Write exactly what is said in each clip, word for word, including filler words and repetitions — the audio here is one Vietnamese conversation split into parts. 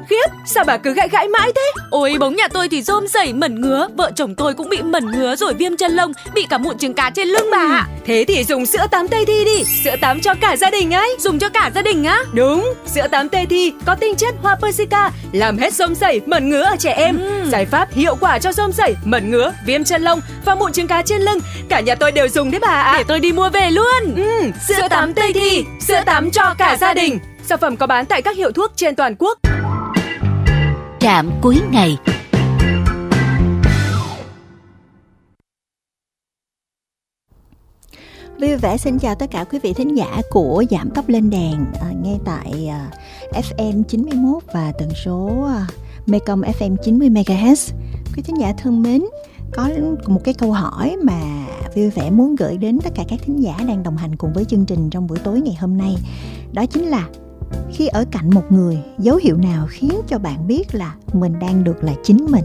Khiếp, sao bà cứ gãi gãi mãi thế? Ôi, bóng nhà tôi thì rôm rẩy mẩn ngứa. Vợ chồng tôi cũng bị mẩn ngứa rồi viêm chân lông, bị cả mụn trứng cá trên lưng bà ạ. Thế thì dùng sữa tắm Tây Thi đi. Sữa tắm cho cả gia đình ấy. Dùng cho cả gia đình á? Đúng, sữa tắm Tây Thi có tinh chất hoa Persica, làm hết rôm rẩy, mẩn ngứa ở trẻ em. uhm. Giải pháp hiệu quả cho rôm rẩy, mẩn ngứa, viêm chân lông và mụn trứng cá trên lưng. Cả nhà tôi đều dùng đấy bà ạ. Để tôi đi mua về luôn. uhm. Sữa tắm Tây Thi, sữa tắm cho cả gia đình. Sản phẩm có bán tại các hiệu thuốc trên toàn quốc. Trạm cuối ngày. Vui vẻ xin chào tất cả quý vị thính giả của Giảm Tốc Lên Đèn, à, nghe tại à, ép em chín mươi mốt và tần số à, Mekong ép em chín mươi mê ga héc. Quý thính giả thân mến, có một cái câu hỏi mà Vui vẻ muốn gửi đến tất cả các thính giả đang đồng hành cùng với chương trình trong buổi tối ngày hôm nay. Đó chính là khi ở cạnh một người, dấu hiệu nào khiến cho bạn biết là mình đang được là chính mình?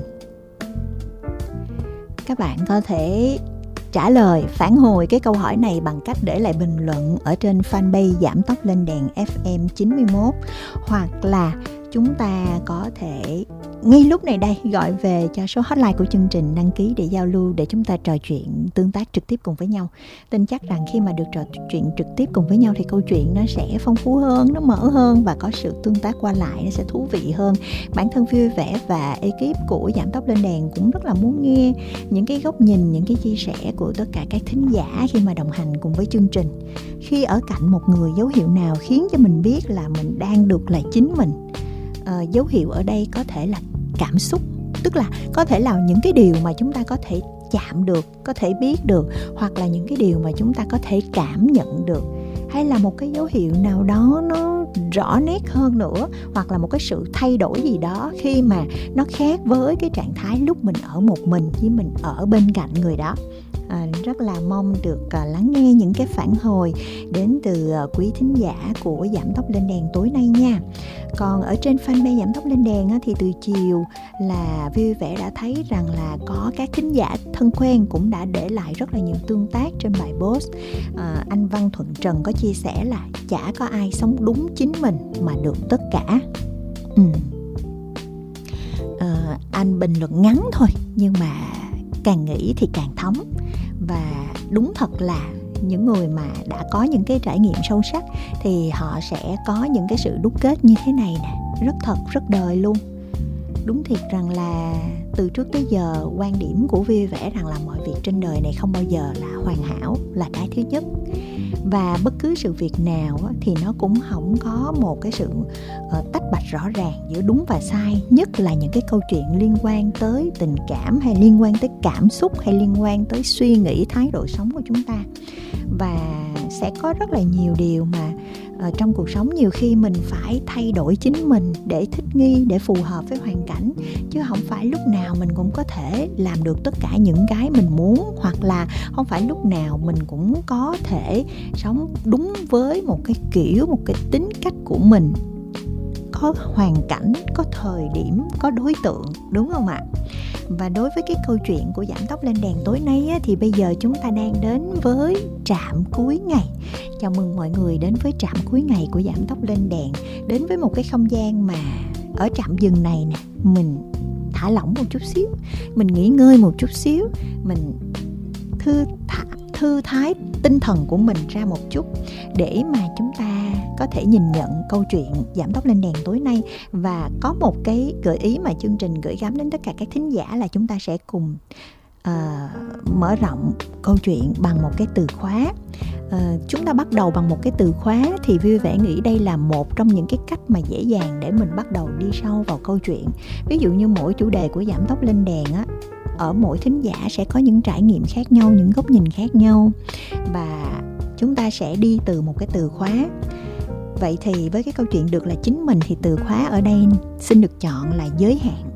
Các bạn có thể trả lời, phản hồi cái câu hỏi này bằng cách để lại bình luận ở trên fanpage Giảm Tốc Lên Đèn ép em chín mươi mốt, hoặc là chúng ta có thể ngay lúc này đây gọi về cho số hotline của chương trình, đăng ký để giao lưu, để chúng ta trò chuyện tương tác trực tiếp cùng với nhau. Tin chắc rằng khi mà được trò chuyện trực tiếp cùng với nhau thì câu chuyện nó sẽ phong phú hơn, nó mở hơn và có sự tương tác qua lại, nó sẽ thú vị hơn. Bản thân Vui Vẻ và ekip của Giảm Tốc Lên Đèn cũng rất là muốn nghe những cái góc nhìn, những cái chia sẻ của tất cả các thính giả khi mà đồng hành cùng với chương trình. Khi ở cạnh một người, dấu hiệu nào khiến cho mình biết là mình đang được là chính mình? À, dấu hiệu ở đây có thể là cảm xúc, tức là có thể là những cái điều mà chúng ta có thể chạm được, có thể biết được, hoặc là những cái điều mà chúng ta có thể cảm nhận được, hay là một cái dấu hiệu nào đó nó rõ nét hơn nữa, hoặc là một cái sự thay đổi gì đó khi mà nó khác với cái trạng thái lúc mình ở một mình với mình ở bên cạnh người đó. À, rất là mong được uh, lắng nghe những cái phản hồi đến từ uh, quý thính giả của Giảm Tốc Lên Đèn tối nay nha. Còn ở trên fanpage Giảm Tốc Lên Đèn á, thì từ chiều là Vui Vẻ đã thấy rằng là có các thính giả thân quen cũng đã để lại rất là nhiều tương tác trên bài post. à, Anh Văn Thuận Trần có chia sẻ là chả có ai sống đúng chính mình mà được tất cả. ừ. à, Anh bình luận ngắn thôi nhưng mà càng nghĩ thì càng thấm. Và đúng thật là những người mà đã có những cái trải nghiệm sâu sắc thì họ sẽ có những cái sự đúc kết như thế này nè, rất thật, rất đời luôn. Đúng thiệt rằng là từ trước tới giờ quan điểm của Vui Vẻ rằng là mọi việc trên đời này không bao giờ là hoàn hảo, là cái thứ nhất. Và bất cứ sự việc nào thì nó cũng không có một cái sự uh, tách bạch rõ ràng giữa đúng và sai. Nhất là những cái câu chuyện liên quan tới tình cảm, hay liên quan tới cảm xúc, hay liên quan tới suy nghĩ, thái độ sống của chúng ta. Và sẽ có rất là nhiều điều mà uh, trong cuộc sống nhiều khi mình phải thay đổi chính mình để thích nghi, để phù hợp với hoàn cảnh. Chứ không phải lúc nào mình cũng có thể làm được tất cả những cái mình muốn, hoặc là không phải lúc nào mình cũng có thể sống đúng với một cái kiểu, một cái tính cách của mình. Có hoàn cảnh, có thời điểm, có đối tượng, đúng không ạ? Và đối với cái câu chuyện của Giảm Tốc Lên Đèn tối nay á, thì bây giờ chúng ta đang đến với trạm cuối ngày. Chào mừng mọi người đến với trạm cuối ngày của Giảm Tốc Lên Đèn. Đến với một cái không gian mà ở trạm dừng này nè, mình thả lỏng một chút xíu, mình nghỉ ngơi một chút xíu, mình thư thả, thư thái tinh thần của mình ra một chút để mà chúng ta có thể nhìn nhận câu chuyện Giảm Tốc Lên Đèn tối nay. Và có một cái gợi ý mà chương trình gửi gắm đến tất cả các thính giả là chúng ta sẽ cùng uh, mở rộng câu chuyện bằng một cái từ khóa. Uh, chúng ta bắt đầu bằng một cái từ khóa thì Vui Vẻ nghĩ đây là một trong những cái cách mà dễ dàng để mình bắt đầu đi sâu vào câu chuyện. Ví dụ như mỗi chủ đề của Giảm Tốc Lên Đèn á, ở mỗi thính giả sẽ có những trải nghiệm khác nhau, những góc nhìn khác nhau, và chúng ta sẽ đi từ một cái từ khóa. Vậy thì với cái câu chuyện được là chính mình thì từ khóa ở đây xin được chọn là giới hạn.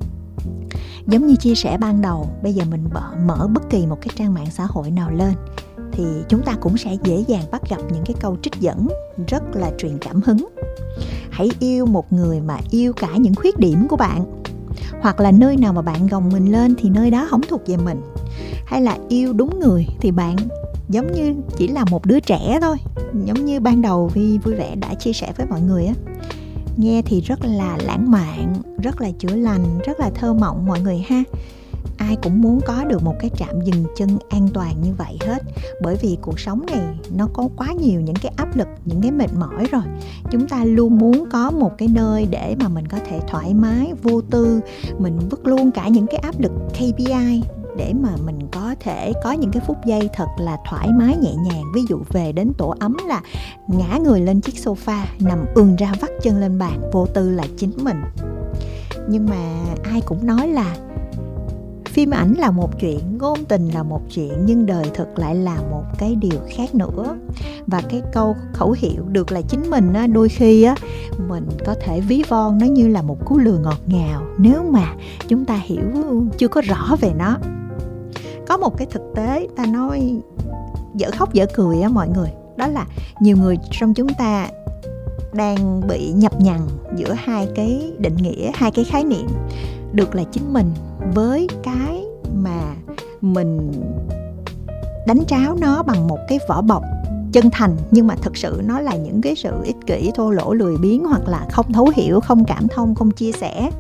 Giống như chia sẻ ban đầu, bây giờ mình mở, mở bất kỳ một cái trang mạng xã hội nào lên thì chúng ta cũng sẽ dễ dàng bắt gặp những cái câu trích dẫn rất là truyền cảm hứng. Hãy yêu một người mà yêu cả những khuyết điểm của bạn. Hoặc là nơi nào mà bạn gồng mình lên thì nơi đó không thuộc về mình. Hay là yêu đúng người thì bạn giống như chỉ là một đứa trẻ thôi. Giống như ban đầu Vi Vui Vẻ đã chia sẻ với mọi người á, Nghe thì rất là lãng mạn, rất là chữa lành, rất là thơ mộng mọi người ha. Ai cũng muốn có được một cái trạm dừng chân an toàn như vậy hết. Bởi vì cuộc sống này nó có quá nhiều những cái áp lực, những cái mệt mỏi rồi. Chúng ta luôn muốn có một cái nơi để mà mình có thể thoải mái, vô tư. Mình vứt luôn cả những cái áp lực K P I để mà mình có thể có những cái phút giây thật là thoải mái nhẹ nhàng. Ví dụ về đến tổ ấm là ngã người lên chiếc sofa, nằm ườn ra vắt chân lên bàn, vô tư là chính mình. Nhưng mà ai cũng nói là phim ảnh là một chuyện, ngôn tình là một chuyện, nhưng đời thực lại là một cái điều khác nữa. Và cái câu khẩu hiệu được là chính mình á, đôi khi á, mình có thể ví von nó như là một cú lừa ngọt ngào nếu mà chúng ta hiểu chưa có rõ về nó. Có một cái thực tế ta nói dở khóc dở cười á mọi người. Đó là nhiều người trong chúng ta đang bị nhập nhằng giữa hai cái định nghĩa, hai cái khái niệm. Được là chính mình với cái mà mình đánh tráo nó bằng một cái vỏ bọc chân thành, nhưng mà thực sự nó là những cái sự ích kỷ, thô lỗ, lười biếng, hoặc là không thấu hiểu, không cảm thông, không chia sẻ.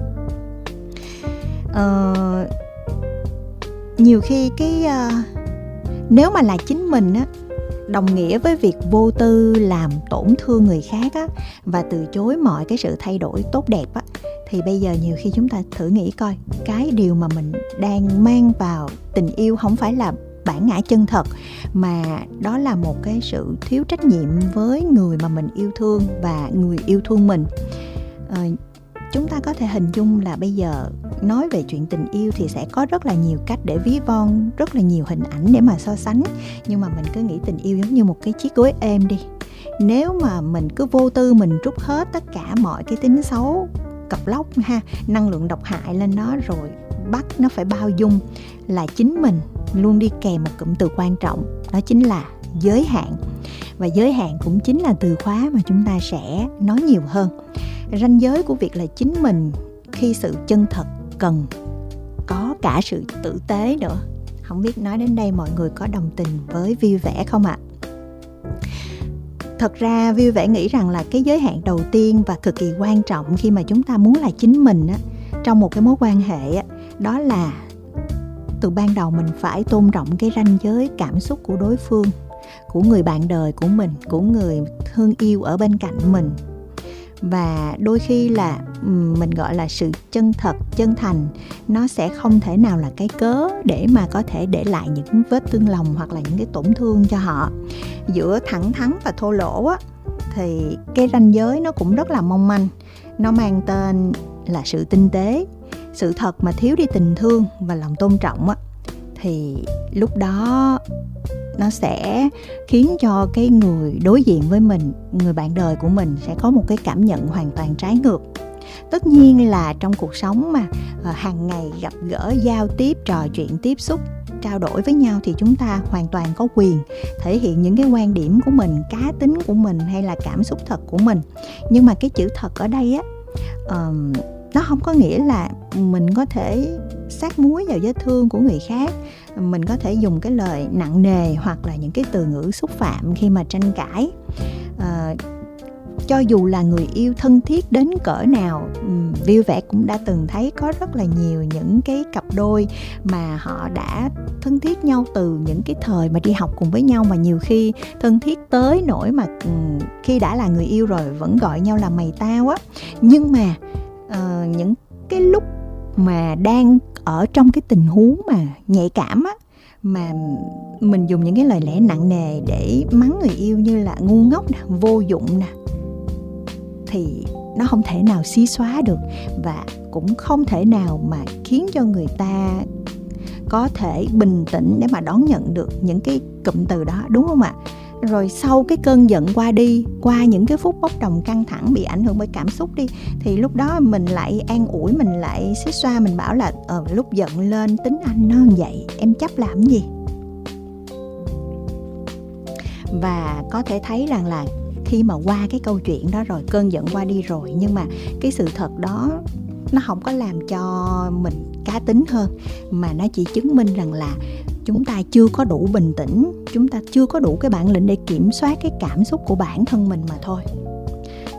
Ờ, nhiều khi cái uh, nếu mà là chính mình á, đồng nghĩa với việc vô tư làm tổn thương người khác á, và từ chối mọi cái sự thay đổi tốt đẹp á, thì bây giờ nhiều khi chúng ta thử nghĩ coi, cái điều mà mình đang mang vào tình yêu không phải là bản ngã chân thật, mà đó là một cái sự thiếu trách nhiệm với người mà mình yêu thương và người yêu thương mình. à, Chúng ta có thể hình dung là bây giờ nói về chuyện tình yêu thì sẽ có rất là nhiều cách để ví von, rất là nhiều hình ảnh để mà so sánh. Nhưng mà mình cứ nghĩ tình yêu giống như một cái chiếc gối êm đi. Nếu mà mình cứ vô tư mình trút hết tất cả mọi cái tính xấu, cọc lóc ha, năng lượng độc hại lên nó, rồi bắt nó phải bao dung, là chính mình luôn đi kèm một cụm từ quan trọng, đó chính là giới hạn. Và giới hạn cũng chính là từ khóa mà chúng ta sẽ nói nhiều hơn. Ranh giới của việc là chính mình khi sự chân thật cần có cả sự tử tế nữa. Không biết nói đến đây mọi người có đồng tình với Vui Vẻ không ạ? Thật ra Vui Vẻ nghĩ rằng là cái giới hạn đầu tiên và cực kỳ quan trọng khi mà chúng ta muốn là chính mình á, trong một cái mối quan hệ á, đó là từ ban đầu mình phải tôn trọng cái ranh giới cảm xúc của đối phương, của người bạn đời của mình, của người thương yêu ở bên cạnh mình. Và đôi khi là mình gọi là sự chân thật, chân thành, nó sẽ không thể nào là cái cớ để mà có thể để lại những vết thương lòng hoặc là những cái tổn thương cho họ. Giữa thẳng thắn và thô lỗ á, thì cái ranh giới nó cũng rất là mong manh. Nó mang tên là sự tinh tế. Sự thật mà thiếu đi tình thương và lòng tôn trọng á, thì lúc đó nó sẽ khiến cho cái người đối diện với mình, người bạn đời của mình sẽ có một cái cảm nhận hoàn toàn trái ngược. Tất nhiên là trong cuộc sống mà hàng ngày gặp gỡ, giao tiếp, trò chuyện, tiếp xúc, trao đổi với nhau thì chúng ta hoàn toàn có quyền thể hiện những cái quan điểm của mình, cá tính của mình hay là cảm xúc thật của mình. Nhưng mà cái chữ thật ở đây á, uh, nó không có nghĩa là mình có thể sát muối vào vết thương của người khác, mình có thể dùng cái lời nặng nề hoặc là những cái từ ngữ xúc phạm khi mà tranh cãi. À, cho dù là người yêu thân thiết đến cỡ nào, Vui Vẻ cũng đã từng thấy có rất là nhiều những cái cặp đôi mà họ đã thân thiết nhau từ những cái thời mà đi học cùng với nhau, mà nhiều khi thân thiết tới nỗi mà khi đã là người yêu rồi vẫn gọi nhau là mày tao á. Nhưng mà uh, những cái lúc mà đang ở trong cái tình huống mà nhạy cảm á, mà mình dùng những cái lời lẽ nặng nề để mắng người yêu như là ngu ngốc nè, vô dụng nè, thì nó không thể nào xí xóa được, và cũng không thể nào mà khiến cho người ta có thể bình tĩnh để mà đón nhận được những cái cụm từ đó, đúng không ạ? Rồi sau cái cơn giận qua đi, qua những cái phút bốc đồng căng thẳng bị ảnh hưởng bởi cảm xúc đi, thì lúc đó mình lại an ủi, mình lại xích xoa, mình bảo là ờ, lúc giận lên tính anh nó như vậy, em chấp làm gì? Và có thể thấy rằng là khi mà qua cái câu chuyện đó rồi, cơn giận qua đi rồi, nhưng mà cái sự thật đó nó không có làm cho mình cá tính hơn, mà nó chỉ chứng minh rằng là chúng ta chưa có đủ bình tĩnh, chúng ta chưa có đủ cái bản lĩnh để kiểm soát cái cảm xúc của bản thân mình mà thôi.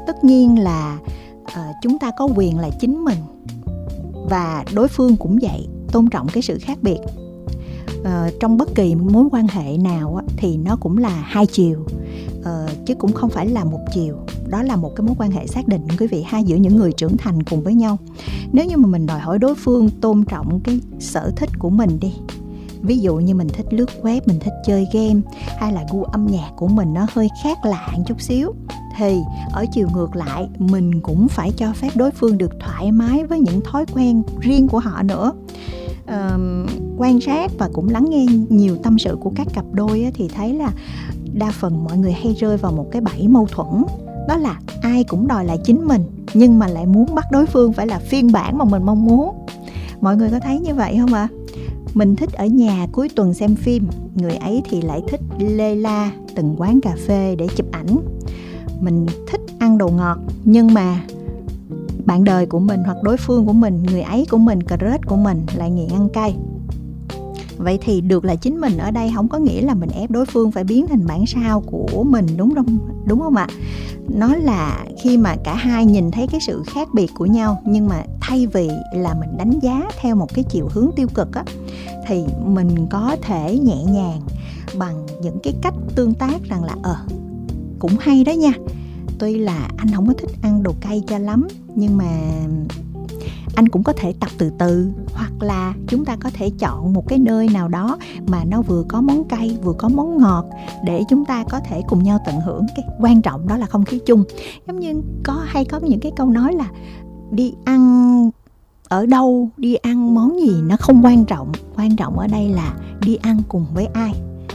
tất nhiên là uh, chúng ta có quyền là chính mình, và đối phương cũng vậy, tôn trọng cái sự khác biệt. Uh, trong bất kỳ mối quan hệ nào á, thì nó cũng là hai chiều, uh, chứ cũng không phải là một chiều. Đó là một cái mối quan hệ xác định, quý vị ha, giữa những người trưởng thành cùng với nhau. Nếu như mà mình đòi hỏi đối phương tôn trọng cái sở thích của mình đi, ví dụ như mình thích lướt web, mình thích chơi game, hay là gu âm nhạc của mình nó hơi khác lạ một chút xíu, thì ở chiều ngược lại mình cũng phải cho phép đối phương được thoải mái với những thói quen riêng của họ nữa. Uh, quan sát và cũng lắng nghe nhiều tâm sự của các cặp đôi á, thì thấy là đa phần mọi người hay rơi vào một cái bẫy mâu thuẫn. Đó là ai cũng đòi lại chính mình, nhưng mà lại muốn bắt đối phương phải là phiên bản mà mình mong muốn. Mọi người có thấy như vậy không ạ? À? Mình thích ở nhà cuối tuần xem phim, người ấy thì lại thích lê la từng quán cà phê để chụp ảnh. Mình thích ăn đồ ngọt, nhưng mà bạn đời của mình hoặc đối phương của mình, người ấy của mình, crush của mình lại nghiện ăn cay. Vậy thì được là chính mình ở đây không có nghĩa là mình ép đối phương phải biến thành bản sao của mình, đúng không? Đúng không ạ? Nó là khi mà cả hai nhìn thấy cái sự khác biệt của nhau, nhưng mà thay vì là mình đánh giá theo một cái chiều hướng tiêu cực á, thì mình có thể nhẹ nhàng bằng những cái cách tương tác rằng là ờ cũng hay đó nha, tuy là anh không có thích ăn đồ cay cho lắm, nhưng mà anh cũng có thể tập từ từ, hoặc là chúng ta có thể chọn một cái nơi nào đó mà nó vừa có món cay vừa có món ngọt để chúng ta có thể cùng nhau tận hưởng. Cái quan trọng đó là không khí chung. Giống như có hay có những cái câu nói là đi ăn ở đâu, đi ăn món gì nó không quan trọng, quan trọng ở đây là đi ăn cùng với ai.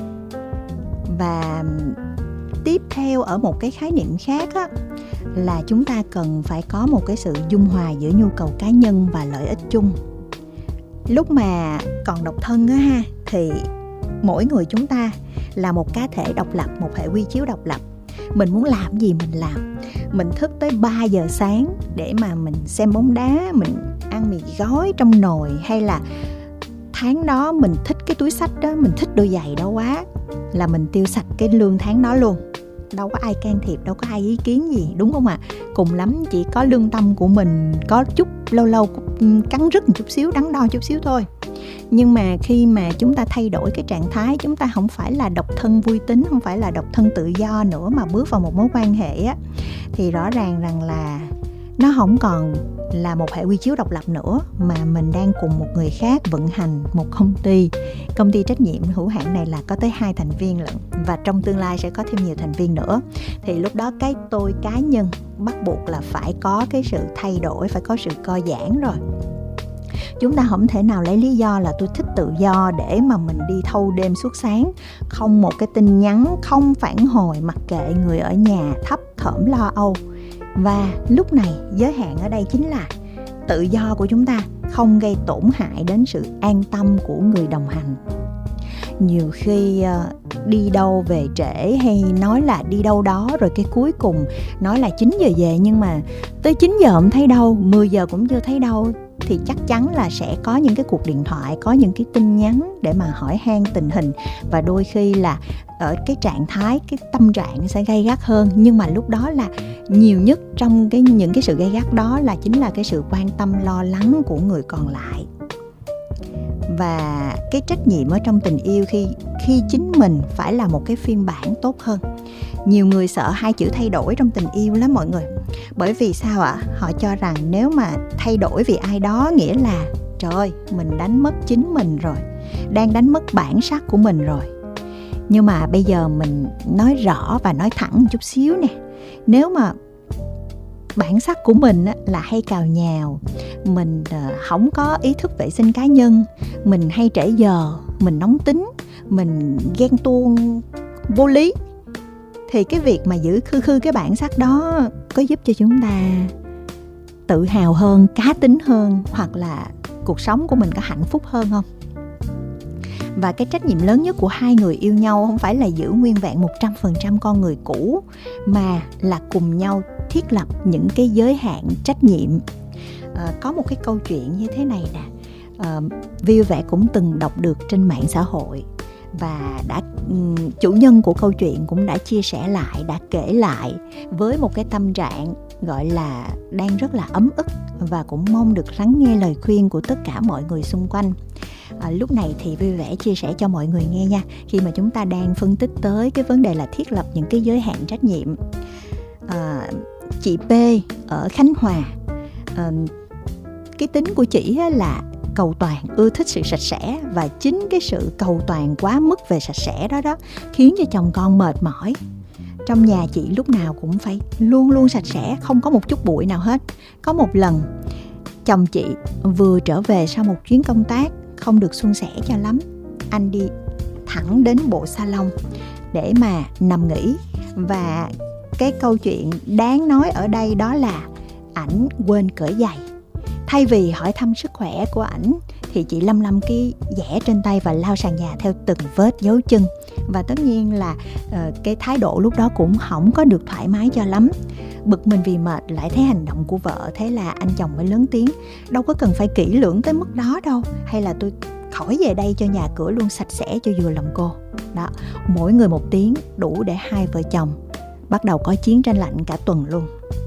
Và tiếp theo ở một cái khái niệm khác á, là chúng ta cần phải có một cái sự dung hòa giữa nhu cầu cá nhân và lợi ích chung. Lúc mà còn độc thân á ha, thì mỗi người chúng ta là một cá thể độc lập, một hệ quy chiếu độc lập. Mình muốn làm gì mình làm. Mình thức tới ba giờ sáng để mà mình xem bóng đá, mình ăn mì gói trong nồi, hay là tháng đó mình thích cái túi xách đó, mình thích đôi giày đó quá, là mình tiêu sạch cái lương tháng đó luôn. Đâu có ai can thiệp, đâu có ai ý kiến gì, đúng không ạ? À? Cùng lắm chỉ có lương tâm của mình có chút lâu lâu cắn rứt một chút xíu, đắn đo chút xíu thôi. Nhưng mà khi mà chúng ta thay đổi cái trạng thái, chúng ta không phải là độc thân vui tính, không phải là độc thân tự do nữa, mà bước vào một mối quan hệ á, thì rõ ràng rằng là nó không còn là một hệ quy chiếu độc lập nữa, mà mình đang cùng một người khác vận hành một công ty. Công ty trách nhiệm hữu hạn này là có tới hai thành viên lận, và trong tương lai sẽ có thêm nhiều thành viên nữa. Thì lúc đó cái tôi cá nhân bắt buộc là phải có cái sự thay đổi, phải có sự co giãn rồi. Chúng ta không thể nào lấy lý do là tôi thích tự do để mà mình đi thâu đêm suốt sáng, không một cái tin nhắn, không phản hồi, mặc kệ người ở nhà thấp thỏm lo âu. Và lúc này giới hạn ở đây chính là tự do của chúng ta không gây tổn hại đến sự an tâm của người đồng hành. Nhiều khi uh, đi đâu về trễ, hay nói là đi đâu đó, rồi cái cuối cùng nói là chín giờ về, nhưng mà tới chín giờ không thấy đâu, mười giờ cũng chưa thấy đâu, thì chắc chắn là sẽ có những cái cuộc điện thoại, có những cái tin nhắn để mà hỏi han tình hình. Và đôi khi là ở cái trạng thái, cái tâm trạng sẽ gay gắt hơn. Nhưng mà lúc đó là nhiều nhất trong cái những cái sự gay gắt đó là chính là cái sự quan tâm lo lắng của người còn lại. Và cái trách nhiệm ở trong tình yêu khi khi chính mình phải là một cái phiên bản tốt hơn. Nhiều người sợ hai chữ thay đổi trong tình yêu lắm mọi người. Bởi vì sao ạ? Họ cho rằng nếu mà thay đổi vì ai đó nghĩa là trời ơi, mình đánh mất chính mình rồi, đang đánh mất bản sắc của mình rồi. Nhưng mà bây giờ mình nói rõ và nói thẳng một chút xíu nè. Nếu mà bản sắc của mình là hay cào nhào, mình không có ý thức vệ sinh cá nhân, mình hay trễ giờ, mình nóng tính, mình ghen tuông vô lý, thì cái việc mà giữ khư khư cái bản sắc đó có giúp cho chúng ta tự hào hơn, cá tính hơn, hoặc là cuộc sống của mình có hạnh phúc hơn không? Và cái trách nhiệm lớn nhất của hai người yêu nhau không phải là giữ nguyên vẹn một trăm phần trăm con người cũ, mà là cùng nhau thiết lập những cái giới hạn trách nhiệm. À, có một cái câu chuyện như thế này nè, à, Viu Vẽ cũng từng đọc được trên mạng xã hội và đã chủ nhân của câu chuyện cũng đã chia sẻ lại, đã kể lại với một cái tâm trạng gọi là đang rất là ấm ức và cũng mong được lắng nghe lời khuyên của tất cả mọi người xung quanh. À, lúc này thì vui vẻ chia sẻ cho mọi người nghe nha, khi mà chúng ta đang phân tích tới cái vấn đề là thiết lập những cái giới hạn trách nhiệm. À, chị P ở Khánh Hòa, à, cái tính của chị là cầu toàn, ưa thích sự sạch sẽ, và chính cái sự cầu toàn quá mức về sạch sẽ đó đó khiến cho chồng con mệt mỏi. Trong nhà chị lúc nào cũng phải luôn luôn sạch sẽ, không có một chút bụi nào hết. Có một lần chồng chị vừa trở về sau một chuyến công tác không được suôn sẻ cho lắm, anh đi thẳng đến bộ salon để mà nằm nghỉ. Và cái câu chuyện đáng nói ở đây đó là ảnh quên cởi giày. Thay vì hỏi thăm sức khỏe của ảnh thì chị lăm lăm cái dẻ trên tay và lao sàn nhà theo từng vết dấu chân. Và tất nhiên là uh, cái thái độ lúc đó cũng không có được thoải mái cho lắm. Bực mình vì mệt lại thấy hành động của vợ, thế là anh chồng mới lớn tiếng: đâu có cần phải kỹ lưỡng tới mức đó đâu, hay là tôi khỏi về đây cho nhà cửa luôn sạch sẽ cho vừa lòng cô. Đó, mỗi người một tiếng đủ để hai vợ chồng bắt đầu có chiến tranh lạnh cả tuần luôn.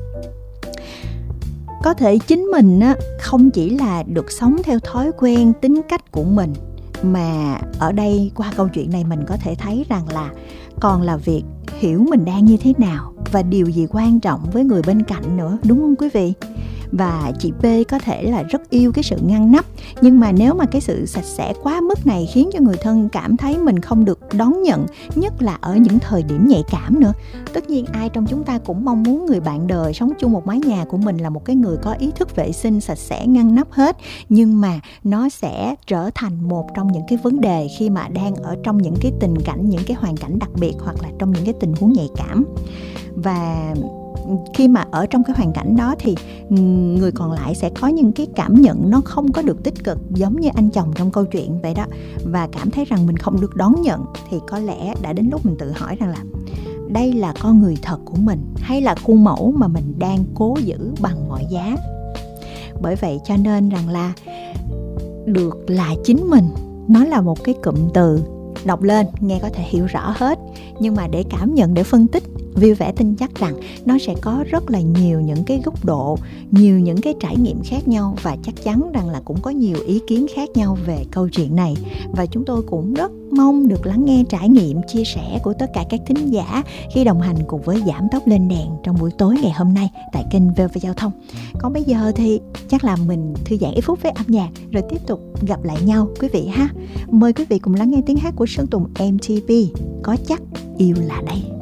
Có thể chính mình á, không chỉ là được sống theo thói quen tính cách của mình, mà ở đây qua câu chuyện này mình có thể thấy rằng là còn là việc hiểu mình đang như thế nào và điều gì quan trọng với người bên cạnh nữa, đúng không quý vị? Và chị P có thể là rất yêu cái sự ngăn nắp, nhưng mà nếu mà cái sự sạch sẽ quá mức này khiến cho người thân cảm thấy mình không được đón nhận, nhất là ở những thời điểm nhạy cảm nữa. Tất nhiên ai trong chúng ta cũng mong muốn người bạn đời sống chung một mái nhà của mình là một cái người có ý thức vệ sinh, sạch sẽ, ngăn nắp hết. Nhưng mà nó sẽ trở thành một trong những cái vấn đề khi mà đang ở trong những cái tình cảnh, những cái hoàn cảnh đặc biệt, hoặc là trong những cái tình huống nhạy cảm. Và khi mà ở trong cái hoàn cảnh đó thì người còn lại sẽ có những cái cảm nhận nó không có được tích cực, giống như anh chồng trong câu chuyện vậy đó, và cảm thấy rằng mình không được đón nhận. Thì có lẽ đã đến lúc mình tự hỏi rằng là đây là con người thật của mình hay là khuôn mẫu mà mình đang cố giữ bằng mọi giá. Bởi vậy cho nên rằng là được là chính mình, nó là một cái cụm từ đọc lên nghe có thể hiểu rõ hết, nhưng mà để cảm nhận, để phân tích, Vui Vẻ tin chắc rằng nó sẽ có rất là nhiều những cái góc độ, nhiều những cái trải nghiệm khác nhau, và chắc chắn rằng là cũng có nhiều ý kiến khác nhau về câu chuyện này. Và chúng tôi cũng rất mong được lắng nghe trải nghiệm, chia sẻ của tất cả các thính giả khi đồng hành cùng với Giảm Tốc Lên Đèn trong buổi tối ngày hôm nay tại kênh vê vê Giao thông. Còn bây giờ thì chắc là mình thư giãn ít phút với âm nhạc rồi tiếp tục gặp lại nhau quý vị ha. Mời quý vị cùng lắng nghe tiếng hát của Sơn Tùng em tê pê, Có Chắc Yêu Là Đây.